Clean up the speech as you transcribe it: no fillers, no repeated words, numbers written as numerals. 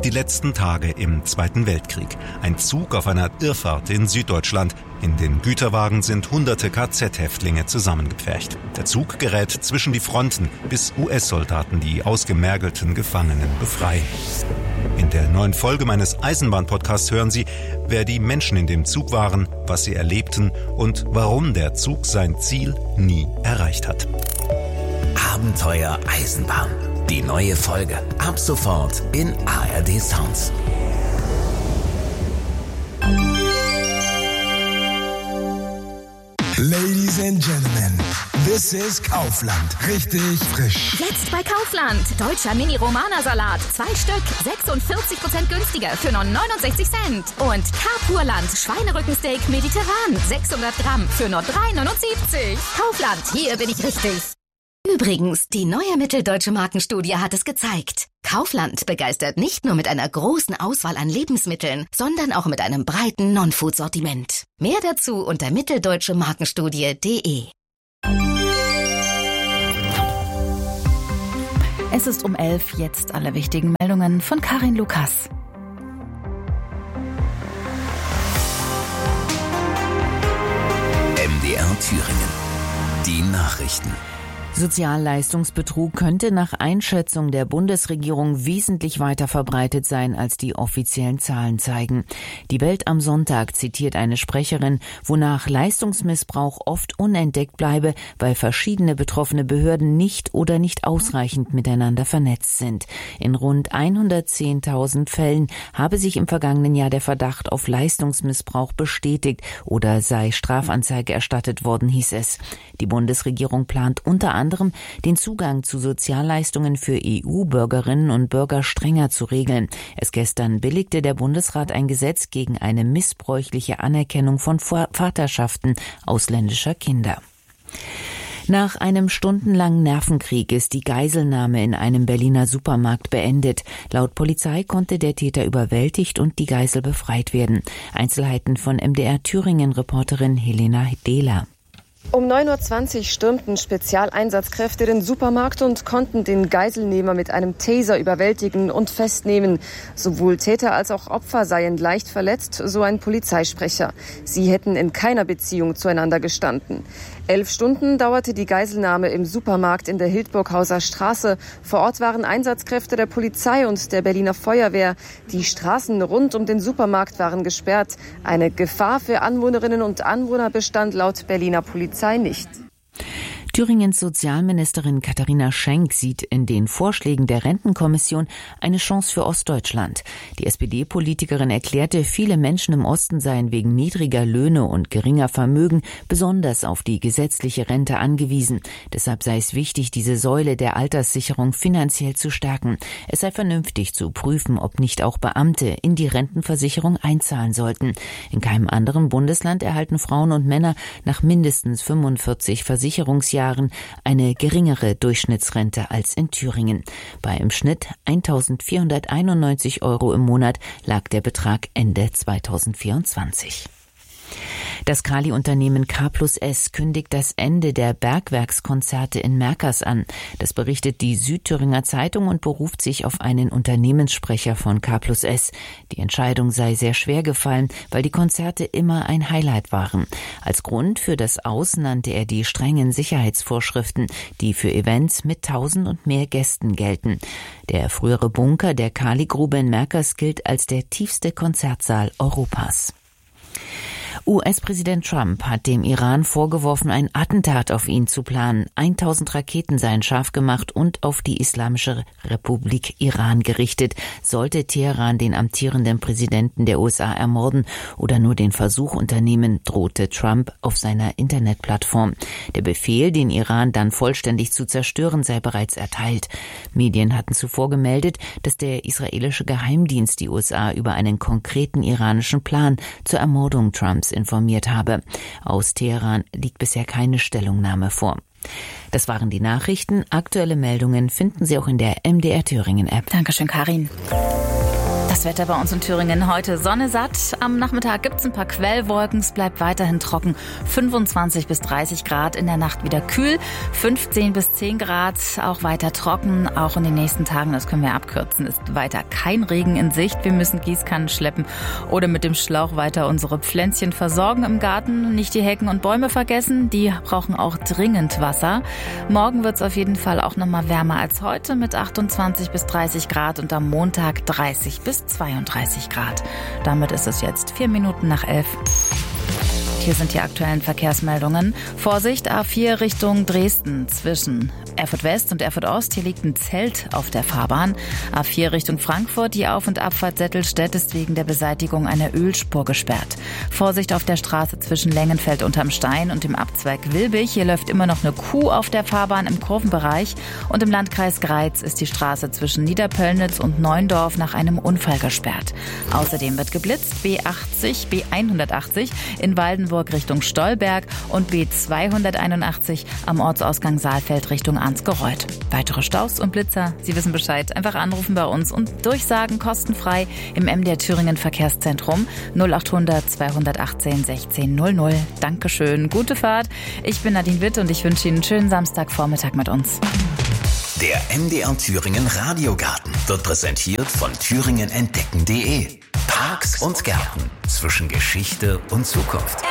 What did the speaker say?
Die letzten Tage im Zweiten Weltkrieg. Ein Zug auf einer Irrfahrt in Süddeutschland. In den Güterwagen sind hunderte KZ-Häftlinge zusammengepfercht. Der Zug gerät zwischen die Fronten, bis US-Soldaten die ausgemergelten Gefangenen befreien. In der neuen Folge meines Eisenbahn-Podcasts hören Sie, wer die Menschen in dem Zug waren, was sie erlebten und warum der Zug sein Ziel nie erreicht hat. Abenteuer Eisenbahn. Die neue Folge. Ab sofort in ARD Sounds. Ladies and Gentlemen, this is Kaufland. Richtig frisch. Jetzt bei Kaufland. Deutscher Mini-Romana-Salat. 2 Stück. 46% günstiger für nur 69 Cent. Und Carpurland. Schweinerückensteak mediterran. 600 Gramm für nur 3,79. Kaufland. Hier bin ich richtig. Übrigens, die neue mitteldeutsche Markenstudie hat es gezeigt. Kaufland begeistert nicht nur mit einer großen Auswahl an Lebensmitteln, sondern auch mit einem breiten Non-Food-Sortiment. Mehr dazu unter mitteldeutsche-markenstudie.de. Es ist um 11, jetzt alle wichtigen Meldungen von Karin Lukas. MDR Thüringen. Die Nachrichten. Sozialleistungsbetrug könnte nach Einschätzung der Bundesregierung wesentlich weiter verbreitet sein, als die offiziellen Zahlen zeigen. Die Welt am Sonntag zitiert eine Sprecherin, wonach Leistungsmissbrauch oft unentdeckt bleibe, weil verschiedene betroffene Behörden nicht oder nicht ausreichend miteinander vernetzt sind. In rund 110.000 Fällen habe sich im vergangenen Jahr der Verdacht auf Leistungsmissbrauch bestätigt oder sei Strafanzeige erstattet worden, hieß es. Die Bundesregierung plant unter anderem den Zugang zu Sozialleistungen für EU-Bürgerinnen und Bürger strenger zu regeln. Erst gestern billigte der Bundesrat ein Gesetz gegen eine missbräuchliche Anerkennung von Vaterschaften ausländischer Kinder. Nach einem stundenlangen Nervenkrieg ist die Geiselnahme in einem Berliner Supermarkt beendet. Laut Polizei konnte der Täter überwältigt und die Geisel befreit werden. Einzelheiten von MDR Thüringen-Reporterin Helena Dehler. Um 9.20 Uhr stürmten Spezialeinsatzkräfte den Supermarkt und konnten den Geiselnehmer mit einem Taser überwältigen und festnehmen. Sowohl Täter als auch Opfer seien leicht verletzt, so ein Polizeisprecher. Sie hätten in keiner Beziehung zueinander gestanden. 11 Stunden dauerte die Geiselnahme im Supermarkt in der Hildburghauser Straße. Vor Ort waren Einsatzkräfte der Polizei und der Berliner Feuerwehr. Die Straßen rund um den Supermarkt waren gesperrt. Eine Gefahr für Anwohnerinnen und Anwohner bestand laut Berliner Polizei nicht. Thüringens Sozialministerin Katharina Schenk sieht in den Vorschlägen der Rentenkommission eine Chance für Ostdeutschland. Die SPD-Politikerin erklärte, viele Menschen im Osten seien wegen niedriger Löhne und geringer Vermögen besonders auf die gesetzliche Rente angewiesen. Deshalb sei es wichtig, diese Säule der Alterssicherung finanziell zu stärken. Es sei vernünftig zu prüfen, ob nicht auch Beamte in die Rentenversicherung einzahlen sollten. In keinem anderen Bundesland erhalten Frauen und Männer nach mindestens 45 Versicherungsjahren eine geringere Durchschnittsrente als in Thüringen. Bei im Schnitt 1.491 € im Monat lag der Betrag Ende 2024. Das Kali-Unternehmen K+S kündigt das Ende der Bergwerkskonzerte in Merkers an. Das berichtet die Südthüringer Zeitung und beruft sich auf einen Unternehmenssprecher von K+S. Die Entscheidung sei sehr schwer gefallen, weil die Konzerte immer ein Highlight waren. Als Grund für das Aus nannte er die strengen Sicherheitsvorschriften, die für Events mit 1000 und mehr Gästen gelten. Der frühere Bunker der Kali-Grube in Merkers gilt als der tiefste Konzertsaal Europas. US-Präsident Trump hat dem Iran vorgeworfen, ein Attentat auf ihn zu planen. 1000 Raketen seien scharf gemacht und auf die Islamische Republik Iran gerichtet. Sollte Teheran den amtierenden Präsidenten der USA ermorden oder nur den Versuch unternehmen, drohte Trump auf seiner Internetplattform. Der Befehl, den Iran dann vollständig zu zerstören, sei bereits erteilt. Medien hatten zuvor gemeldet, dass der israelische Geheimdienst die USA über einen konkreten iranischen Plan zur Ermordung Trumps informiert habe. Aus Teheran liegt bisher keine Stellungnahme vor. Das waren die Nachrichten. Aktuelle Meldungen finden Sie auch in der MDR Thüringen App. Dankeschön, Karin. Das Wetter bei uns in Thüringen heute Sonne satt. Am Nachmittag gibt's ein paar Quellwolken. Es bleibt weiterhin trocken. 25 bis 30 Grad. In der Nacht wieder kühl. 15 bis 10 Grad. Auch weiter trocken. Auch in den nächsten Tagen, das können wir abkürzen, ist weiter kein Regen in Sicht. Wir müssen Gießkannen schleppen oder mit dem Schlauch weiter unsere Pflänzchen versorgen im Garten. Nicht die Hecken und Bäume vergessen. Die brauchen auch dringend Wasser. Morgen wird's auf jeden Fall auch nochmal wärmer als heute mit 28 bis 30 Grad und am Montag 30 bis 32 Grad. Damit ist es jetzt 4 Minuten nach 11. Hier sind die aktuellen Verkehrsmeldungen. Vorsicht, A4 Richtung Dresden zwischen Erfurt West und Erfurt Ost. Hier liegt ein Zelt auf der Fahrbahn. A4 Richtung Frankfurt. Die Auf- und Abfahrt Settelstedt ist wegen der Beseitigung einer Ölspur gesperrt. Vorsicht auf der Straße zwischen Lengenfeld unterm Stein und dem Abzweig Wilbig. Hier läuft immer noch eine Kuh auf der Fahrbahn im Kurvenbereich. Und im Landkreis Greiz ist die Straße zwischen Niederpöllnitz und Neuendorf nach einem Unfall gesperrt. Außerdem wird geblitzt B180 in Waldenburg Richtung Stolberg und B281 am Ortsausgang Saalfeld Richtung Ansgereuth. Weitere Staus und Blitzer, Sie wissen Bescheid, einfach anrufen bei uns und durchsagen kostenfrei im MDR Thüringen Verkehrszentrum 0800 218 1600. Dankeschön, gute Fahrt. Ich bin Nadine Witt und ich wünsche Ihnen einen schönen Samstagvormittag mit uns. Der MDR Thüringen Radiogarten wird präsentiert von thüringenentdecken.de. Parks und Gärten zwischen Geschichte und Zukunft.